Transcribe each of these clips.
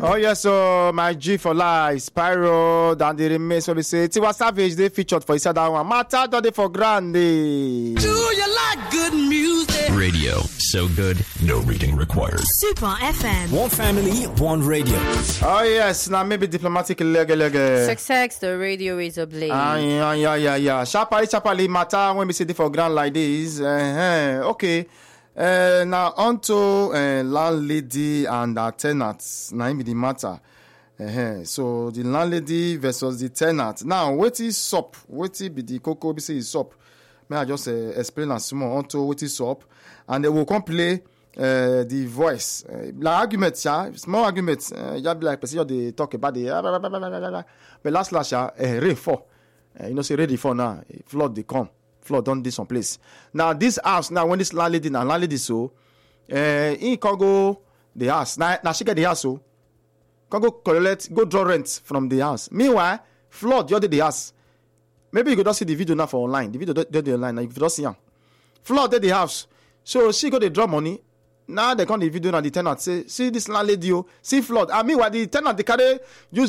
Oh yes, so my G for life, Spyro, and the remains will be say Tiwa Savage they featured for inside that one. Matter don't they for grande. Do you like good music? Radio, so good, no reading required. Super FM. One family, one radio. Oh yes, now maybe diplomatic lege. Success, the radio is a blade. Yeah. Sharply matter when we say they for grand like this. Okay. Now onto landlady and tenants. Now be the matter. So the landlady versus the tenant. Now what is SOP? What is be the cocoa? Be say is SOP. May I just explain as small onto what is SOP, and they will come play the voice. Like arguments, small arguments. Just be like person they talk about the but last rain fall. Say ready for now. Flood they come. Flood done this some place. Now this house now when this landlady so he can go the house. Now she get the house so can go collect go draw rent from the house. Meanwhile, flood you did the house. Maybe you could just see the video now for online. The video they online now you could just see him. Flood did the house. So she got the draw money. Now they come the video now the tenant say see this landlady see flood. I mean, the tenant they carry use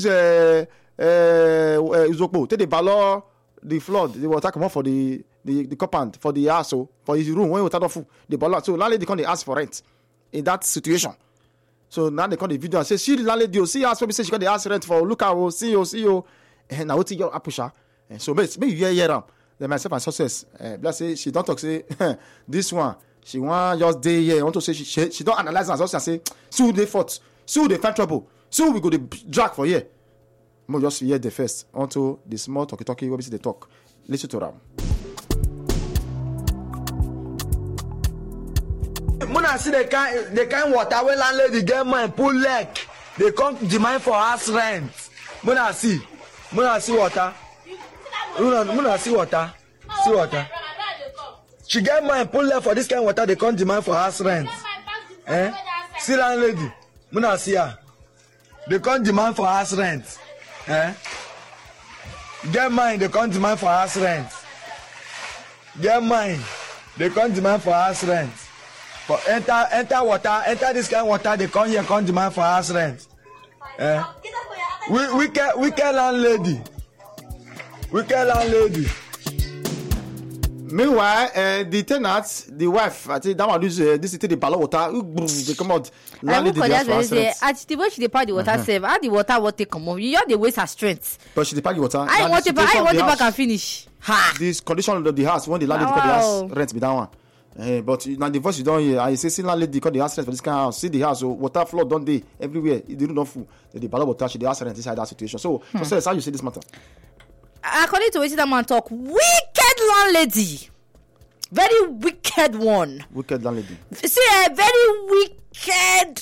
Zopo take the ballon the flood the water come up for the compound for the house for his room when water don't full the ballon. So landlady come they ask for rent in that situation. So now they come the video and say see the landlady see house people say she got the house rent for look at see you and now what your apusha and so maybe you hear them then myself and success let's say she don't talk say this one she want just day here want to say she don't analyze and just say so they fought so they find trouble so we go the drag for here. Mo just hear the first onto the small talkie what we see the talk. Listen to them. Muna see the kind water when landlady get mine pull leg. They come demand for house rent. Muna see water. Muna see water. See water. She get mine pull leg for this kind of water. They come demand for house rent. See landlady. Muna see her. They come demand for house rent. Get mine, they can't demand for house rent. Get mine, they can't demand for house rent. For enter water, enter this kind of water, they come here, can't demand for house rent. Wicked landlady. Meanwhile, the tenants, the wife, I think that one use this is the ballon water. They come out. At the way she depart the water save, how the water take come off. You just the waste her strength. But she depart the water. I want it back and finish. This condition of the house when the landlady cut the house rent be that one. But now the voice you don't hear. I say see landlady cut the house rent for this kind of house. See the house, so water flood don't they everywhere. It didn't not full. The ballon water she the house rent inside that situation. So how you see this matter? According to what that man talk, wicked landlady, very wicked one. Wicked landlady. See, a very wicked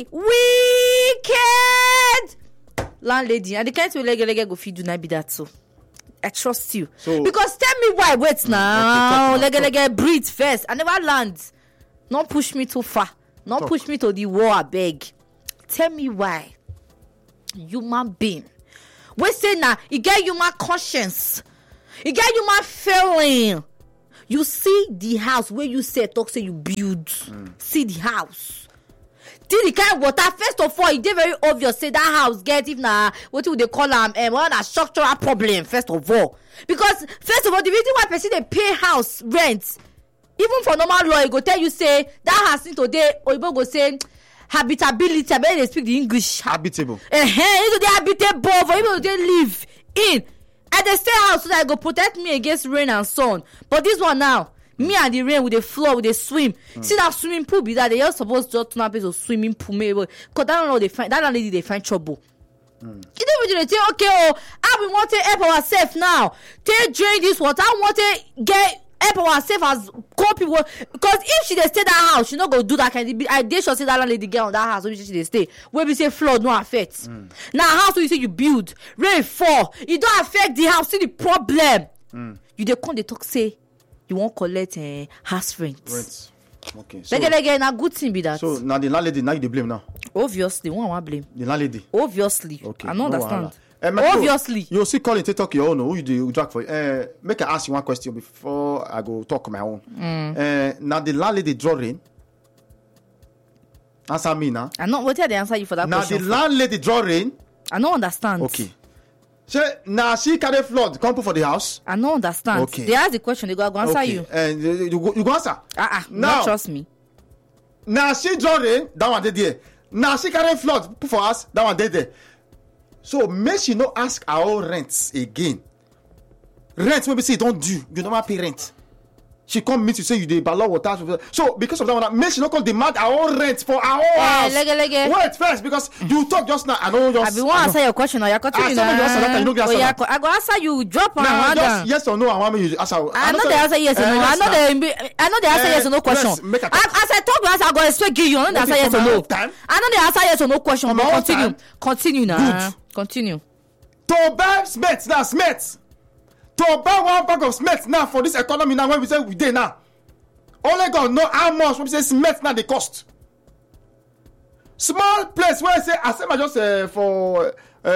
landlady. And the kind of lege go feed do not be that so. I trust you. So, because tell me why. Wait now. Lege breathe first. I never land. Don't push me too far. Don't push me to the wall. I beg. Tell me why. Human being. We say now, you get human conscience. You get human feeling. You see the house where you say you build. See the house. See the kind of water. First of all, it's very obvious. Say that house get if na what would they call them? One a structural problem. First of all, because first of all, the reason why person they pay house rent, even for normal law, it go tell you say that house in today, or you go say. Habitability. I bet they speak the English. Habitable. They habitable for people they live in. And they stay house so that it go protect me against rain and sun. But this one now, me and the rain with the flood, with the swim. See that swimming pool be that they are supposed to turn up as a swimming pool, maybe because that lady they find trouble. You don't really say okay, I we want to help ourselves now. Take drain this water. I want to get. Help ourselves as call people because if she dey stay that house, she not go do that kind of. I dey sure say that lady get on that house when she dey stay. Where we say flood no affect. Now house where you say you build, rain fall, it don't affect the house. See the problem. You dey come dey talk say you won't collect house rent. Okay. So again, a good thing be that. So now the landlady now you dey blame now. Obviously, one want blame. The landlady. Obviously. Okay. I don't understand. Obviously. You see calling to talk your own. Who you do drag for? Make I ask you one question before I go talk my own. Now the landlady draw rain. Answer me now. I know what they answer you for that Now question. the landlady draw rain. I don't understand. Okay. Now she carry flood come put for the house. I don't understand. Okay. They ask the question, they go answer you. And you go answer. Now, don't trust me. Now she draw rain, that one dead there. Now she carry flood put for us, that one dead there. So make she no ask our own rents again. Rent maybe say don't do, you never pay rent. She come meet you say you dey ballot water. So because of that one, make she no come demand our own rent for our own house. Lege. Wait first, because you talk just now. I don't just. I be want answer your question or you continue. Somebody answer that, you no get answer that. I go answer you. Drop on Now one just down. yes or no. I want me to answer. I know the answer yes or no. I know the answer yes or no question. Yes, make a talk. As I talk to answer, I go expect you. I know the answer yes or no. I know the answer yes or no question. On my own time. Continue now. Good. Continue. To buy cement now, cement. To buy one bag of cement now for this economy now when we say we dey now. Only God know how much we say cement now they cost. Small place where I say I just for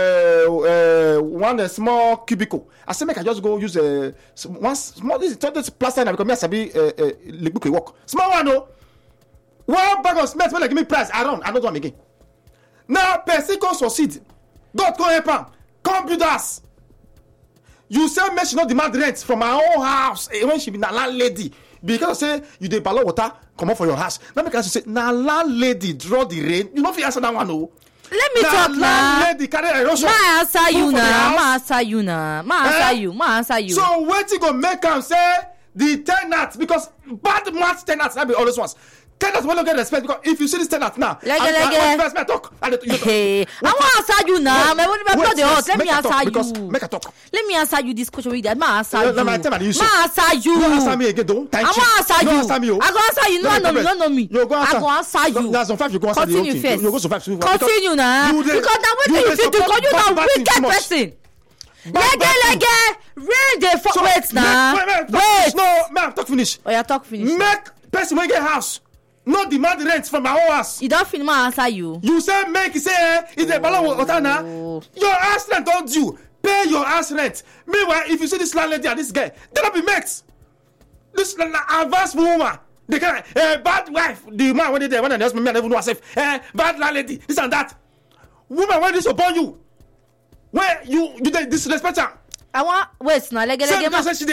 one small cubicle. I say make I just go use one small this plaster now because me I sabi liquid work. Small one no. One bag of cement when they give me price I don't do am again. Now person come succeed. God come help am. Come build us. You say make she not demand rent from her own house when she be na landlady. Because say you dey ballot water come up for your house. Now make us say na landlady draw the rain. You no fit answer that one o. Let me talk now. Landlady carry erosion. Ma answer you now. Ma answer you. So wetin go make am say the tenants because bad mouth tenants na be always ones. Tenants will not get respect because if you see this tenant now, I talk. Hey, I want to answer you now. Let me answer you. Make a talk. Let me answer you this question with that. Ma answer you. Ma answer you. You answer me again, though. Thank you. I want to answer you. No answer me. I go answer you. No know me. You go answer. I go answer you. Now, some five you go answer. Continue first. You go so five. Continue now. Because now what you fit do? Because you now wicked person. Lege. Rain dey fall. Wait now. Wait. No, ma'am, talk finish. Oh, yeah, talk finish. Make person wey get house. No demand rent from my own house. You don't finish my answer you. You say make say it's a ballot water now. Your house rent don't due. Pay your house rent. Meanwhile, if you see this landlady and this guy, they don't be mates. This advanced woman, they can bad wife. The man when they there when they ask me, I never know myself. Bad landlady, this and that. Woman when this upon you, where you disrespect her. I want wait now. Lege. He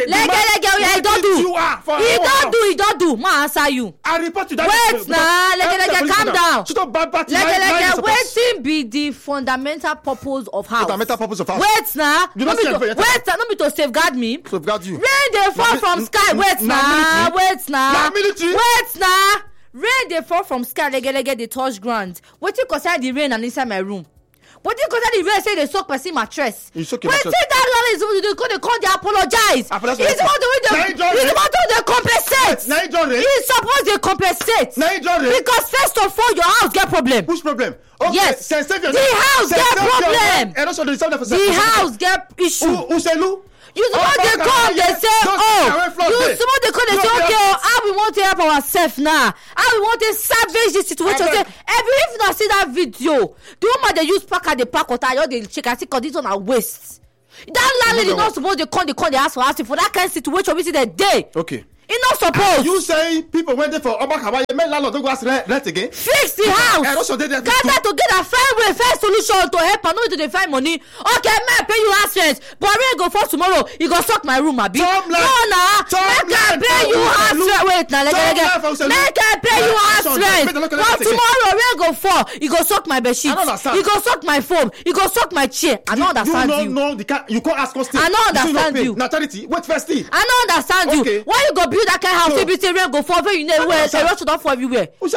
don't do. Ma answer you. I report to that. Wait now. Lege. Calm down. Stop bad party. Lege. Wetin be the fundamental purpose of house? Fundamental purpose of house. Wait now. Not me to safeguard me. Safeguard you. Rain dey fall from sky. Wait now. Rain dey fall from sky. Lege dey touch ground. Wetin concern the rain and inside my room? What do you consider the rain say they soak person mattress? You soak your mattress. Wait, that law is they come they apologize. He's supposed to compensate. He's supposed to compensate. Because first of all, your house get problem. Which problem? Okay. Yes. The house get problem. The house get issue. You suppose they come, they say, you suppose they come, they say, okay, how we want to help ourselves now? How we want to salvage this situation? Say, if you not see that video, the woman they use pack the pack water, you they check, I see, because this one are waste. That landlady not supposed to come, they ask for asking for that kind of situation, we see the day. Okay. He not supposed. You say people went there for Obakawa, you make landlord don't go ask rent again? Fix the house. Gather together, find solution to help and not to find money. Okay, man, pay you house rent, but when go for tomorrow, you go suck my room, abi. No, nah. Make I pay you house rent. Wait, now, make I pay you house rent. But tomorrow, when go for, you go suck my bed sheet. You go suck my phone. You go suck my chair. I don't understand you. You can't ask us. I don't understand you. Natality, wait first. I don't understand you. Why you go build that kind of house? If you say rain go fall, you know where erosion don't fall everywhere. Wait,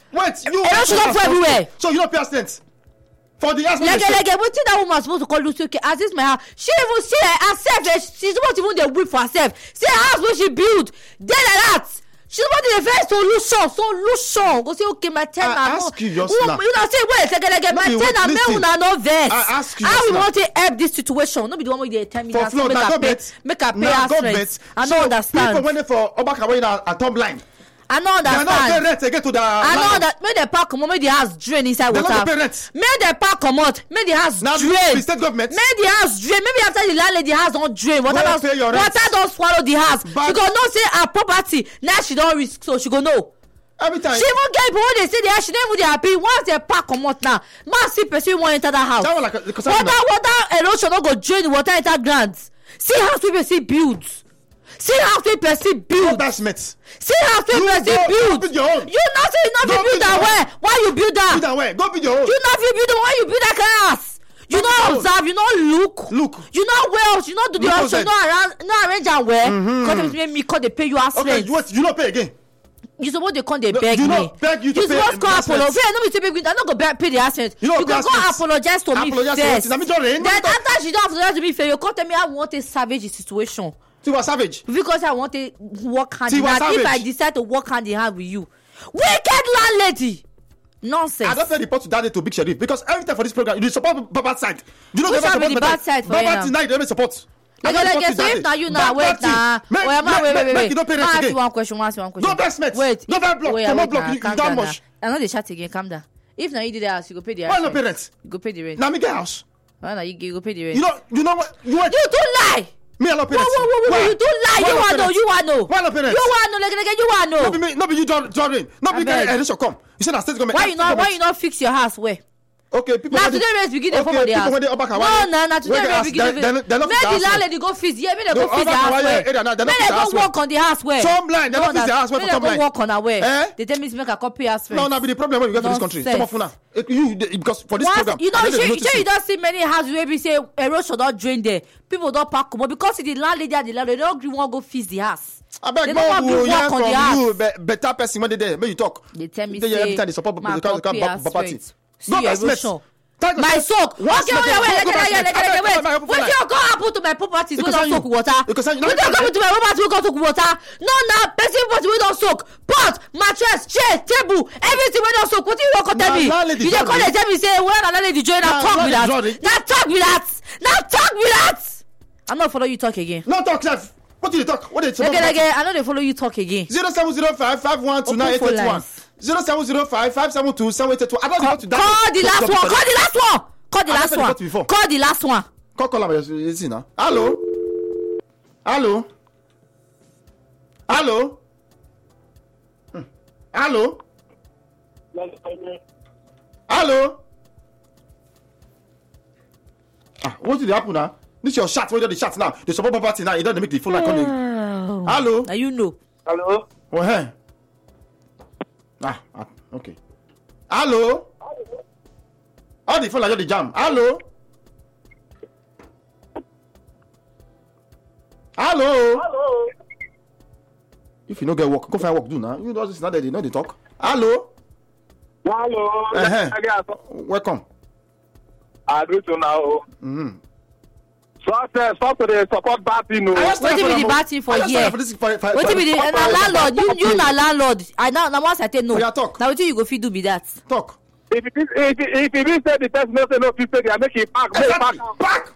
you erosion don't fall everywhere. So you don't pay rent for the house. Like wetin that woman supposed to call Lucy? Okay, as this my house, she even see herself. She's supposed to even dey weep for herself. See her house wey she build, dey like that. She's supposed to dey find solution. Go say okay, my tenant. I ask you just now. You know say wait, my tenant make una no vex. I ask you how we now. Want to help this situation? No be the one wey dey tell me that. Make her pay house rent. I no understand. People went for Obakawa and Tom Line. I don't understand. They not pay rent again to the. I know that. Make the park come out. Make the house drain inside water. They not pay rent. Make the park come out. Make the house now drain. The state government. Make the house drain. Maybe after the landlady house don't drain. Water don't swallow the house. She go know say her property now she don't risk, so she go know. Every time. She won't get people when they say they are, she don't even happy. Once they pack come out now, man see person won't enter that house. That one like Water erosion don't go drain the water enter ground. See how people see build. See how people see build. Oh, that's Smith. See how people see build. Build your own. You not say you not build that way. Why you build that? Build that way. Go build your own. You not build that. Why you build that kind of house? You not observe. You not look. You not well. You not do the option. You not arrange and well. Because it me call they pay you as rent. You not pay again. You suppose they come they beg you me. Not beg you to pay. You supposed to apologize. I know me say beg me. I not go pay the assent. You go apologize to me first. Then after she don't apologize to me first, you come tell me I want a savage situation. You are savage. Because I want to work hand in hand. If I decide to work hand in hand with you, wicked landlady. Nonsense. I don't pay the report to daddy to Big Sheriff because every time for this program you support Babat side. You know never support the bad side for Babat tonight you never support. So if now you now wait now. Wait. You don't pay rent Ask again. you one question. No best Wait. No bad block. Wait, Come on block. You don't much. I know they chat again. Calm down. If now you do the house, you go pay the Why house. no parents? You go pay the rent. Now me get house. Why now you go pay the rent? You know what? You don't lie. Me I no parents. Whoa. You don't lie. You want know. Why no parents? You want know. You want know. No be you Jordan. No be election come. You said that state government. Why you not fix your house where? Okay, people. Now today rent begin the form of the house. No, today rent begin the. Make the landlady go fix. Yeah, make they go fix the house where. Make they go work on the house where. Some line, they don't fix the house where. Make they go work on her where. They tell me to make a copy house rent. No, be the problem when you get to this country. Some of una, you because for this program. You know, you don't see many houses where we say erosion don't drain there. People don't pack come, but because the landlady and the landlord, they don't want to go fix the house. I beg more yeah, from you, better person when they may you talk. They tell me say every time they support the party. See erosion. My soak. Okay, wait. What you go happen to my properties we don't soak water? What you go happen to my properties we don't soak water? No, person property we don't soak. Pot, mattress, chair, table, everything we don't soak. What you want to tell me? You just come and tell me say when I lady join now talk with that. Now talk with that. I'm not follow you talk again. No talk, Chef. What did you talk? What did you talk? Again, I know they follow you talk again. 0705 512981. 0705 572 7882. I don't want to call the last one. Call him now. Hello. What did happen now? This is your shot. What are the shots now? The support party now. It doesn't make the phone like calling. Hello. Now you know. Hello. Oh, hey. Okay. Hello. All the phone like the jam. Hello. If you don't get work, go find work do now. You know this now that they know they talk. Hello. Welcome. I do to now. Stop to the support party. No. What be the party for here? What be the landlord? You na landlord. I now once I tell no. Yeah, talk. Now what you go fit do be that? Talk. If it is said the person no say no, fit say they make it back. Back.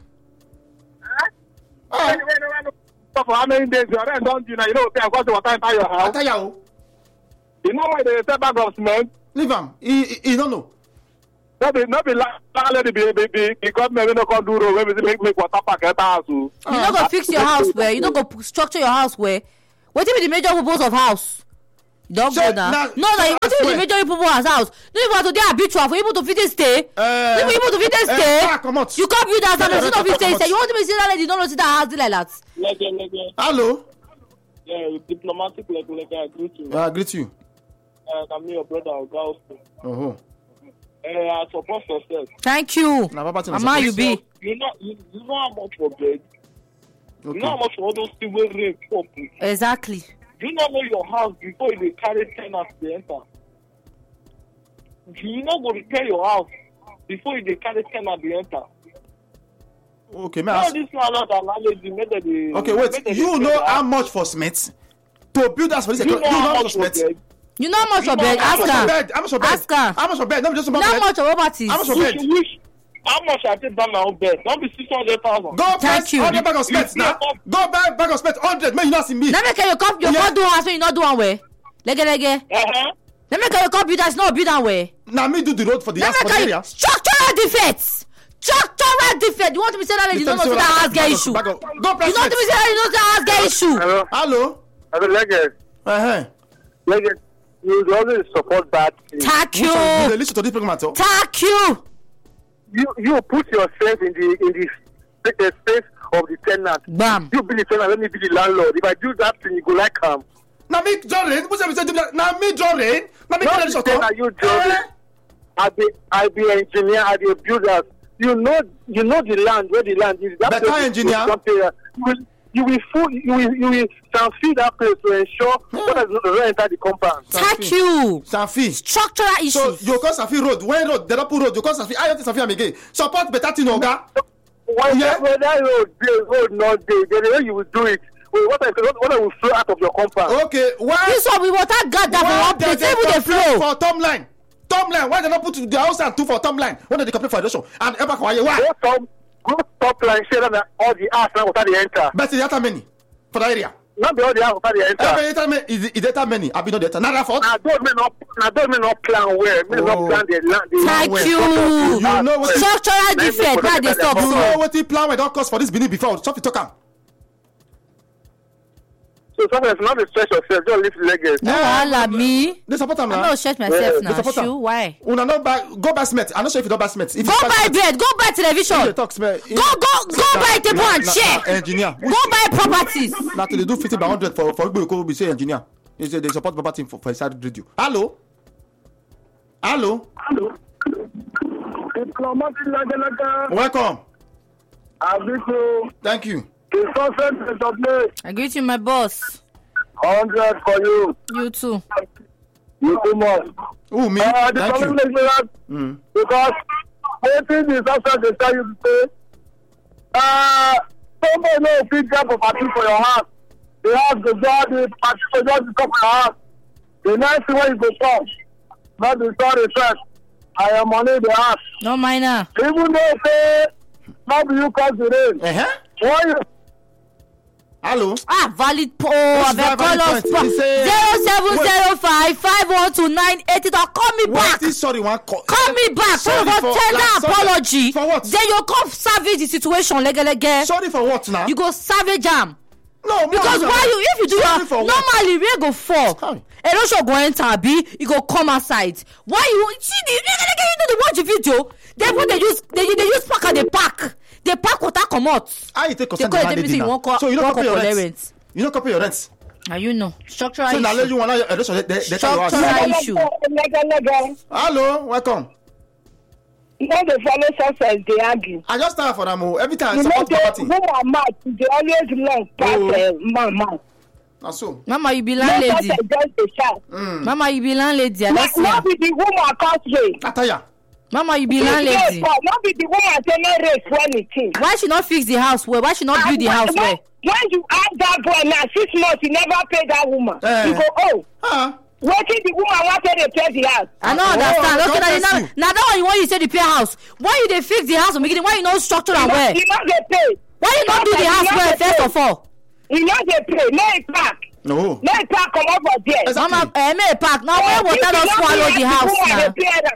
For how many days your rent don't you know? You know, because the water enter your house. You know why they say bag of cement? Leave him. He don't know. Not be landlady be government no come do road when we make water pack enter house. You not go fix your house where? You not go structure your house where? What be the major purpose of house? Don't go now. No, what be the major purpose of house? No, you want to be habitual for people to fit stay. People to fit stay. You can't build that house and not fit stay. You want to be see that lady don't know see that house like that. Hello. Yeah, diplomatic like I greet you. I greet you. I'm your brother Augusto. I support yourself. Thank you. Mama, you be. You know how much for bed. Okay. You know how much for all those things we rain for. Exactly. You not know your house before you carry tenants to enter. You not go repair your house before you carry tenants to enter. Okay, man. This okay, wait. You know how much for Smith to build that for this? You know how much for Smith. You know how much for bed? Ask her. How much for bed? How much for bed? No, just about how much for properties? How much for bed? How much I take down my own bed? Don't be 600,000. Go buy 100 bag of cement now. Go buy bag of cement 100. May you not see me. Let me get your cup. Your cup do house when you not do one way. Lege. Let me get your computer. It's not build that way. Now me do the road for the house for the area. Structural defects. Structural defect. You want to be saying that you don't know that house get issue. You want to be saying that you know that house get issue. Hello. Lege. Lege. you always support bad things. Thank you. You listen to this program at all. Thank you. You put yourself in the space of the tenant. Bam. You be the tenant, let me be the landlord. If I do that thing, you go like him. Now me John Rain, what's that? Now me John Rain. Now me Not the tenant, you John. I be engineer, I be builder. You know the land, where the land is. That better engineer. You will feed that place to ensure what does not enter the compound. Thank you. Sanfi. Structural issues. So you call Sanfi road, when road, they don't put road, you call Sanfi. I don't Sanfi am again. Support better thing, Oga. Whether road not there, the way you will do it. What I will flow out of your compound. Okay, why? This one we water gather for one place, even the flow. For Tom line, why they not put the house and two for Tom line? When they complete foundation and ever why? Go top line, share them all the house now without the enter. But is that many for the area? Not be all the house without the enter. Is that many? I be not that. Not that fault. Now those men not plan well. Men not plan the land. Thank you. You know what? Structural defect. Now they stop. You know what the plan we don't cost for this Benin before? Stop it, talk am. So sometimes not to stress yourself, just lift leggings. No, Allah me. They support them I now. don't stretch myself now. support am. Shoe, why? Una no buy, go buy cement. I'm not sure if you don't buy cement. If Go buy bread. Go buy television. you talk cement. Go buy table and chair. Engineer. Go buy properties. Now they do 50 by 100 for people be say engineer. They say they support property for inside radio. Hello. Welcome. Thank you. I greet you, my boss. 100 for you. You too. You too much. Who me? The Thank problem you. is that because waiting is outside they tell you to say, somebody no fit get property for your house. The house go just the party go just come for your house. The next thing when you go come, not the story first. I am money in the house. No minor. Even though say not be you cause the rain. Why you? Hello. Valid po. Avec call us 0705 512980. Call me back. Sorry, one call. Call me back. So about tender apology. For what? Then you come savage the situation. Lege. Sorry for what now? You go savage jam. No, Because why you if you do Sorry that for what? normally we go fall. Sorry. Erosion go enter B, you go come outside. Why you see the you know the watch video? Then when they use pack and they pack. They pack water come out. How you take They consent call to it everything now? one So you don't copy your rent. rent. You don't copy your rent. Now you know structural So now let issue. you want erosion. They tell you Structural how. issue. Hello, welcome. You know the follow success they argue. I just start for them. Every time You know support the property. woman mouth they always long pass man mouth. Now so. Mama, you be No landlady. just the shout. Mama, you be landlady. I Not don't see am. be the woman cause race. Ataya. Mama, you be landlady. Not be the woman say no race for anything. Why she not fix the house well? Why she not build the house well? When you ask that boy now 6 months, you never pay that woman. You go, wetin the woman want to repair the house. I don't understand. God Okay, bless you. now that one you want you say repair house. Why you dey fix the house from beginning? Why you not structure am well? You no dey pay. Why you not do the house well first of all? You no dey pay. No e pack. No. No e pack comot for there. Exactly. Mama, may park now where water don swallow the house now.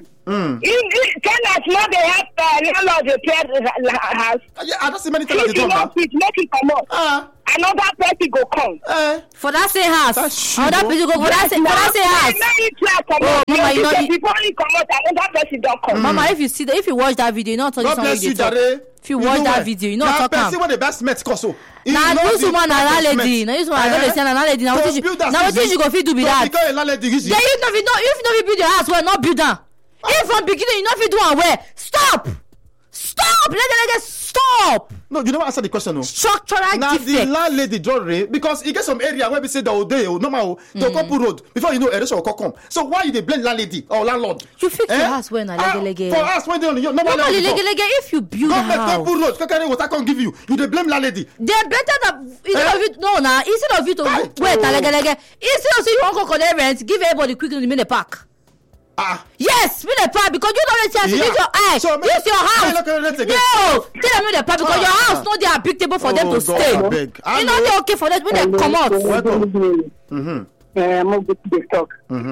Tenants no dey help landlord repair the house. Yeah, I don't see many times If they you do now. no fit make it comot. Another person go come. For that same house. That's Another true. people go for that same house. Oh, Mama, you know the- before you comot, another person don come. Mama, if you watch that video, you know talk God something bless you, you talk. Jare. If you watch that video, you know talk person am. when the best met cost. Na this woman na landlady. Na this woman I don't dey say na landlady. Na wetin she go fit do be that? Because a landlady is Then if you no fit build your house well, not build am. If from beginning you no fit do am well, stop. Let stop. No, you never answer the question. No. Structural Now the defect. landlady John because you get some area where we say the whole day normal the couple road before you know erosion will come. So why you dey blame landlady or landlord? You fix your house well na legelege. For us when they on your normal Normally legelege if you build government house. couple road carry water come give you dey blame landlady. They better than instead of you to Right. wait na legelege. Instead of say you wan go collect rent, give everybody quickly make the park. Yes, make the park because you don't let use your eye. So, Use your house. not gonna rent again. No, tell them make the park because your house no dey habitable for them to God, stay. I beg. You know dey okay for them when they come out. Welcome. I'm going to talk.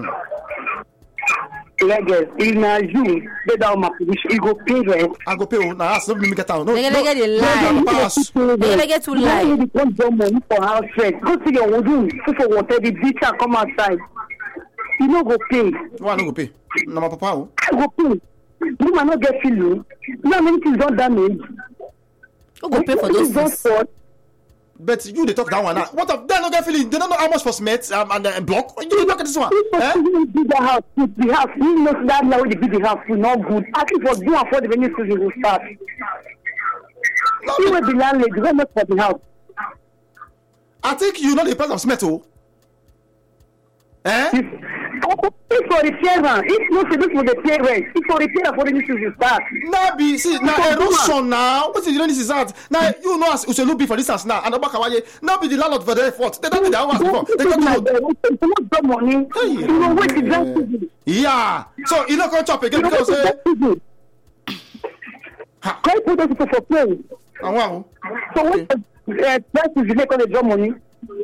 Legal, in you, they down my position, you go pay rent. I go pay now. Ask me get out. No. Legelege dey lie. Legelege too lie. You don't get money for house rent. Go to your room, put for water, the teacher come outside. you no go pay. Why no go pay? Na my papa o. I go pay. Woman no get feeling. Now many things don damage. Who go pay for those things? But you they talk that one now. What of they no get feeling? They don't know how much for cement and block. You look at this one. If build the house, put the house. You know that now they build the house, you not good. At least for do afford the venue season will start. You will be landlady, go make for the house. I think you know the price of cement, oh. If for repair, if no say this for the pay rent, if for repair for the new season start. Now be see now erosion now. What is the this is that? Now you know as Uselu be for instance now and Obakawaye now be the landlord for the effort. They don't be the hours before. They don't know money. You know what is that? Yeah. So you not gonna chop again because can you put those people for play? Wow. So what price is you make on the job money?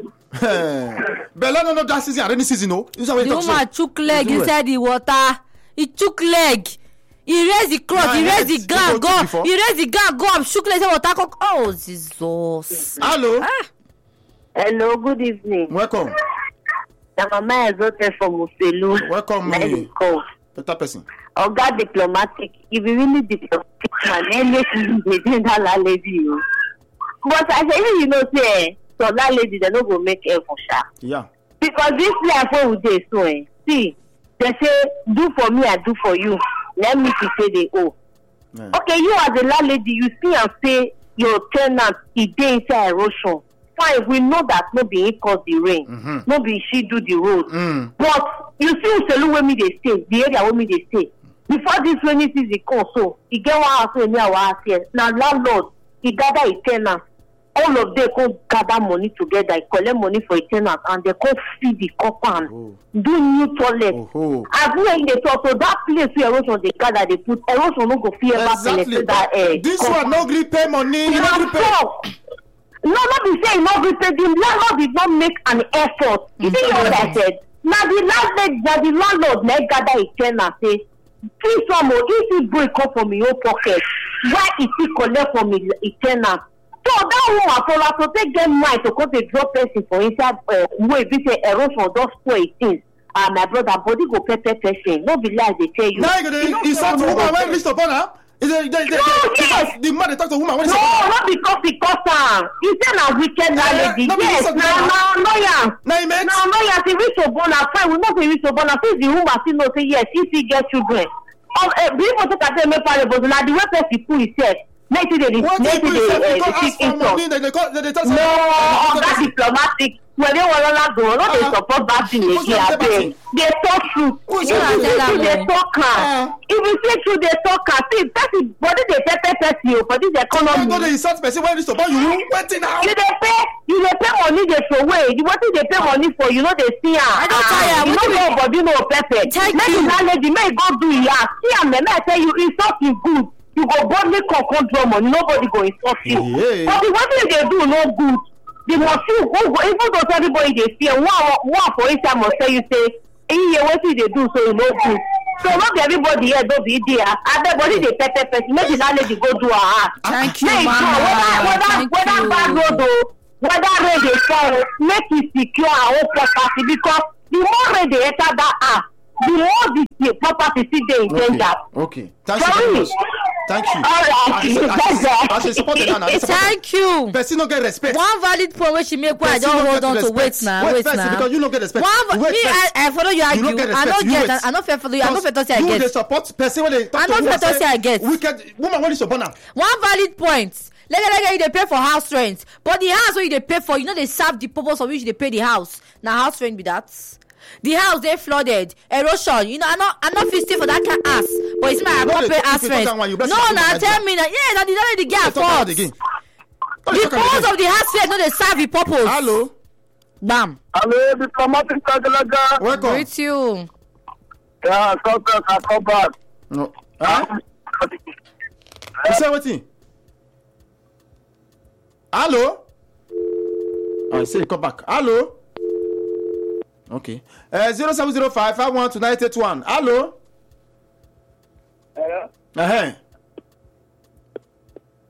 But let no that season, rainy season, no. The woman took leg inside the water. He took leg. He raised the cloth. He raised the gun. Go. He raised the gun. Go up. Shook leg inside water. Oh Jesus. Hello. Hello. Good evening. Welcome. The mama is okay from Uselu. Welcome. Better person. Oga diplomatic. If you really diplomatic, man, anything they do that lady. But I say you know say. So that lady they no go make air for sure. Yeah. Because this life wey we dey so see, they say do for me, I do for you. Let me to say they owe. Yeah. Okay, you as a landlady, you see and say your tenant is dey inside erosion. Fine, we know that no be he cause the rain, no be she do the road. But you see Uselu wey me dey stay, the area wey me dey stay. Before this rainy season come so, he get one house wey near our house here. Now landlord, he gather his tenant. All of them go gather money together, collect money for a tenant, and they go feed the compound, do new toilet. As we in the talk, so that place where erosion they gather, they put erosion no go fear ever penetrate that air. This one no gree pay money. No, not be saying no gree pay. The landlord did not make an effort. You see what I said? Now the landlord may gather a tenant say, please some more, if you break up from your pocket, why is he collect from a tenant? So that one for to take them right to come to drop person for inside way be say erosion just spoil things. My brother body go pepper person. No be lie they tell you. Now you sound woman when reach upon her. Yes. The man they talk to woman when no, not because he cause her. He say na wicked lady. Yes, now lawyer. Now lawyer say reach upon her fine. We not say reach upon her. Since the woman still know say yes, if he get children. People talk at them parables. Now the way person put himself. Make it the income. No, that's diplomatic. When they want to go, not they support that thing again. They talk truth. They talk her. If you say true, they talk her. See, that is body they pay you for this economy. You go to insult person when you support you waiting now. You pay money they throw away. You want to pay money for you know they see her. I don't tire. You know nobody know perfect. Make you lady, may go do it. See, and then I tell you, it's something good. You go boldly control money, nobody go insult you. Yeah. But the one thing they do no good. They must see who go, even though everybody they fear, one for instance must tell you say, what they do so you no good. So not everybody here don't be there. Everybody they pepper. Maybe that lady go do her heart. Thank you, whether bad road or whether rain they fall, make it secure our own property because the more rain they enter that house, the more the property still dey in danger. Okay. Thank you very much. Thank you. All right. Thank you. Person no get respect. One valid point where she make why I don't hold on to wait now. Wait now. Because you no get respect. I follow you argue. I no fair follow you. I no fair to say I get. You dey support person when they talk to you. I no fair to say I get. Wicked woman when you support now. One valid point. Like you dey pay for house rent, but the house where you dey pay for, you know they serve the purpose of which they pay the house. Now house rent be that. The house they flooded, erosion. You know, I'm not fit for that kind of ass. But it's my corporate ass rent. No, now tell me that yeah, that the girl fault. The purpose of the house rent, no, they serve the purpose. Hello. Bam. Hello, diplomatic Kagalaga. Welcome. Greet you. Yeah, come back. No. You say what thing? Hello. I say come back. Hello. Okay. 0705 51 to 981. Hello. Hello.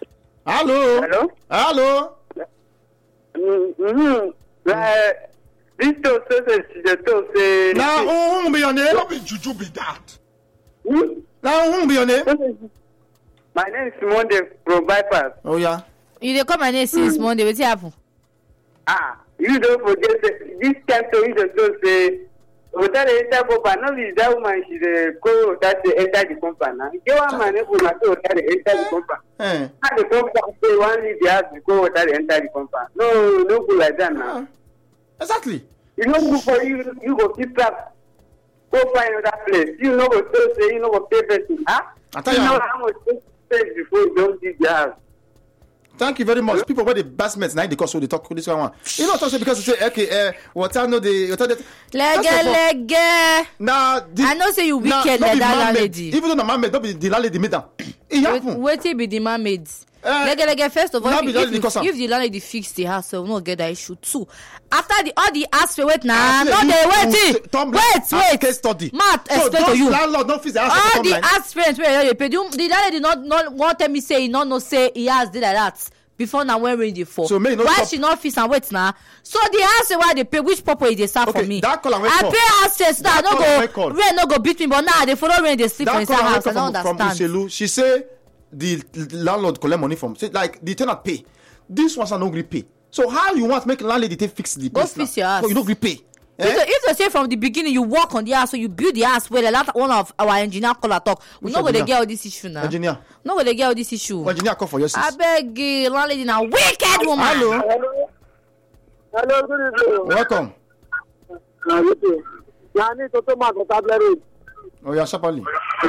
Hello. Hello. Hello. This to say. Now, who be your name? No be juju be that. Now, who be your name? My name is Monday from Bypass. Oh, yeah. You dey come my name since Monday. Wetin happen? You don't forget this time to just say. Hotel enter company. No be that woman. She go that enter the company. Get one man who na so hotel enter the company. How the company say one leave the house go hotel enter the company. No go like that now. Exactly. You no good for you. You go keep up. Go find another place. You no go so say you no go pay person. I tell you. You know how much pay before you don't leave the house. Thank you very much. People where the basements now they cause so they talk this one. You know talk because they say okay, water no the water. Lege. Now I know say you wicked like that lady. Even though the man made, don't be the landlady made them. It happen. Wetin be the man made? Lege. First of all, if the landlady fix the house, so we no get that issue too. After all the ask wait now, no they wait. Case study. Matt explain to you. Landlord don't fix the house. All the ask rent where they pay. The landlady not want tell me say he no say he has did like that. Before now when ready for. So why she not fix and wait now? So the house why they pay which property they start for me? That call and wait I pay access now. No go rain no go beat me, but now they follow rain they sleep inside house. I don't understand. From Uselu, she say the landlord collect money from. Say like the tenant pay. This one's are no agree pay. So how you want to make landlady take fix the place? Go fix your house. No, you don't agree pay. If they say from the beginning you work on the house, so you build the house well, like one of our engineer call a talk. We not gonna get all this issue now. Engineer. No gonna get all this issue. Engineer call for your sis. I beg you, landlady now wicked woman. Hello. Hello, good evening. Welcome. Good evening. I need to talk about tablet road. Oh yeah, sharply.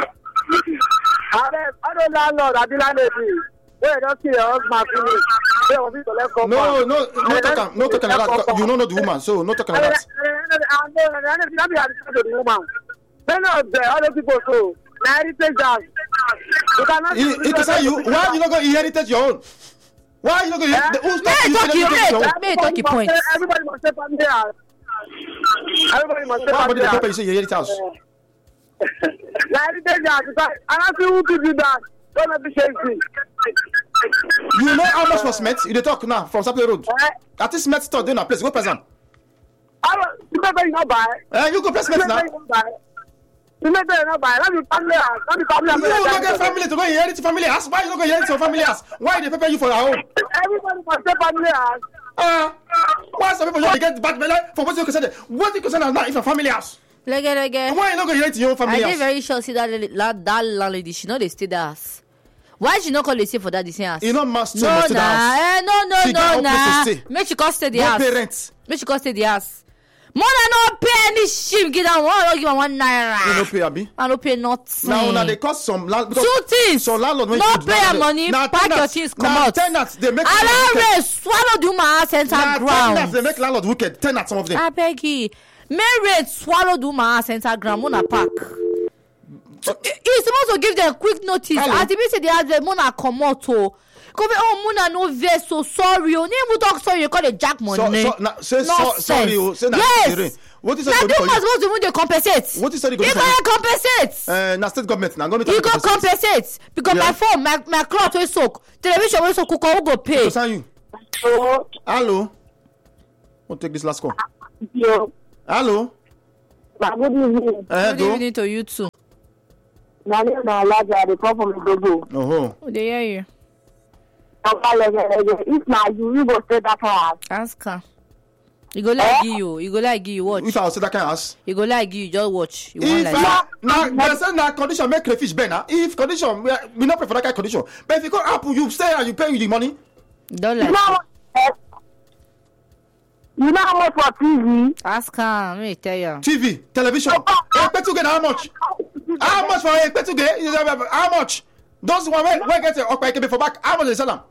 I don't landlord. I be landlady. Wait, don't see your husband finish. No talking like that. You don't know the woman, so no talking like that. Other people too. Heritage house. It is say you. Why you not going to inherit your own? Why you not going to? Who's talking your own? May talk your point. Everybody must say family house. Everybody must say family house. Why you say you inherit house? Heritage house. And I see who to do that. Don't be shaky. You know how much for cement? You dey talk now from Sapele Road. At this cement store, dey na place. Go present. You better not buy. You go press cement now. You better not buy. Let me family house. You don't get family to go inherit family house. Why you not go inherit your family house? Why they prepare you for your home? Everybody must say family house. Why some people just get bad belly for what you concern? What you concern now if your family house? Lege. Why you not go inherit your own family house? I dey very sure see that landlady. She know they stay there house. Why she not call say for that the same house? You know master no, must stay the house. No. Make she come stay the house. Parents. Make she come stay the house. More no pay any shit. Give them one naira. You no pay abi? I no pay nothing. Now they cost some land. Two things. So landlord when no pay your money. Pack your things. Come out. Tenants they make. Allow swallow the woman center ground. Tenants they make landlord wicked. Tenants some of them. I beg you. May swallow the woman center ground. Mona pack. He's supposed to give them quick notice. As the say they have the Mona come out to. Mona no vex so sorry. You need talk sorry. You call it jack money. Say sorry. Yes. What is that? They must go to even compensate. What is that? You go compensate. Na state government. Now go you go compensate because my phone, my cloth will soak. Television will soak. Who go pay? You. Hello. We'll take this last call. Hello. Good evening. Good evening to you too. My name is Alaja. They come from Igogo. Oh. They hear you. If now you go stay that house. Ask her. You go like you. You go like you. Watch. If I say that kind of house. You go like you. Just watch. You if now condition make crayfish better. If condition we not pay for that kind of condition. But if you go Apple, you stay and you pay you the money. Don't like. You know how much for TV? Ask her. Let me tell you. TV, television. Expect to get how much? How much for expect to get? How much? Those one where get it for back. How much they sell them?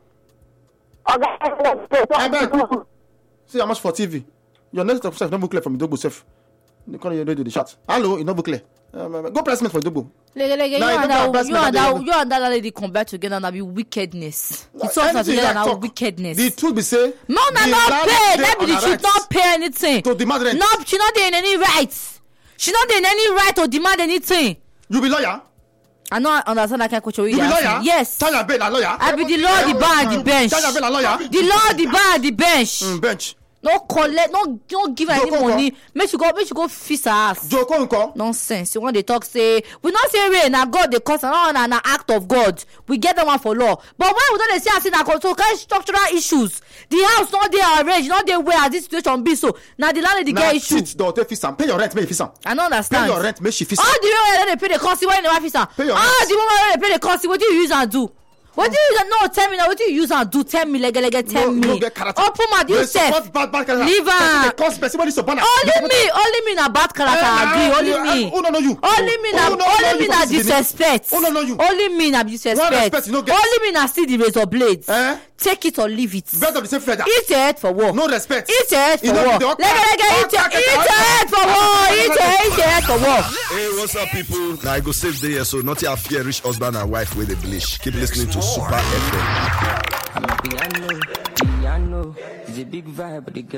I beg. See how much for TV? Your next of self not clear from Idobo self. You can't do the shot. Hello, you not clear. Go pressment for Idobo. You and that lady come back together and be wickedness. It's all together now wickedness. The truth be say. No, not pay. That be the truth. Not pay anything. To demand rent. No, she not doing any rights. She not doing any right to demand anything. You be lawyer? I know understand that kind of question. You be lawyer? Yes. Tanya Bell a lawyer? I be the law, the bar, the bench. Tanya Bell a lawyer? The law, the bar, the bench. Bench. No collect, no give her any money. Make you go fix her ass. Joko nko. Nonsense. You want they talk say we not say rain na God they cause an act of God. We get them one for law. But when we don't say as in a control structural issues, the house not they arrange, not they where as this situation be so. Now the landlady get issue. Sit down, fix am. Pay your rent, make you fix am. I don't understand. Pay your rent, make she fix am. All the way they pay the cost when they fix am. All the way they pay the cost, what do you use and do? What do you use? No, tell me now. What do you use and do? Tell me, tell me. Open my yourself. Leave her. Only me na bad character. Agree. Only me. Only me na disrespect. Only me na disrespect. Only me na see the razor blades. Take it or leave it. Eat your head for war. No respect. Eat your head for war. Eat your head for war. Eat your head for war. Hey, what's up, people? Now I go save the year, so not your fear rich husband and wife with a bleach. Keep listening to Super FM. Piano, it's a big vibe, but